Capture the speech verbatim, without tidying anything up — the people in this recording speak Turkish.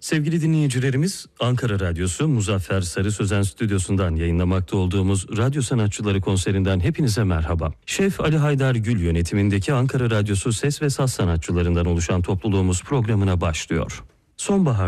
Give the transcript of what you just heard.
Sevgili dinleyicilerimiz, Ankara Radyosu Muzaffer Sarı Sözen stüdyosundan yayınlamakta olduğumuz Radyo Sanatçıları konserinden hepinize merhaba. Şef Ali Haydar Gül yönetimindeki Ankara Radyosu ses ve saz sanatçılarından oluşan topluluğumuz programına başlıyor. Sonbahar